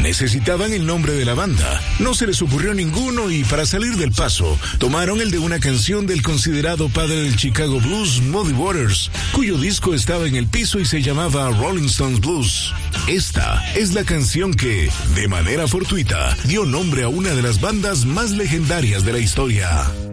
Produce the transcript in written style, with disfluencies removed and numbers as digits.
Necesitaban el nombre de la banda. No se les ocurrió ninguno y para salir del paso, tomaron el de una canción del considerado padre del Chicago Blues, Muddy Waters, cuyo disco estaba en el piso y se llamaba Rolling Stones Blues. Esta es la canción que, de manera fortuita, dio nombre a una de las bandas más legendarias de la historia.